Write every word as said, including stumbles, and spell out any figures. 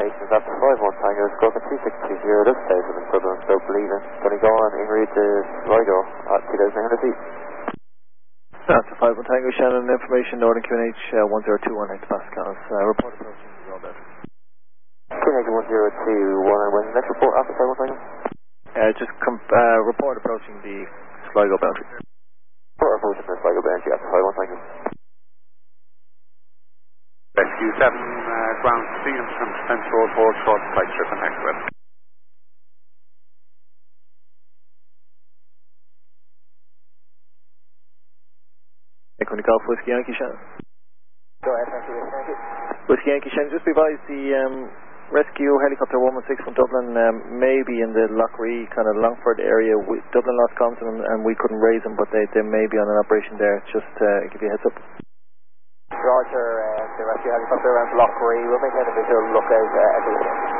operations after five one Tango, Scorpion two six two zero, this station in Dublin, Stoke Believing. Can you go on en route to Sligo at two thousand nine hundred feet? After five one Tango, Shannon, information, Northern Q N H uh, one zero two one hectopascals. Uh, report approaching is all better. Q N H one zero two one, and when's the next report after five one Tango? Uh, just com uh, report approaching the Sligo boundary. Report approaching the Sligo boundary after five one Tango. Rescue seven, uh, ground Stevens from Central for short flight trip and next web. Echo Golf Whiskey Yankee Shannon. Go ahead, thank you, thank you. Whiskey Yankee Shannon, just be advised the um, rescue helicopter one one six from Dublin um, may be in the Loughree, kind of Longford area. We, Dublin lost comms and, and we couldn't raise them, but they, they may be on an operation there. Just uh, give you a heads up. Roger, uh, the rescue helicopter around Loughree. We'll maintain a visual lookout uh, every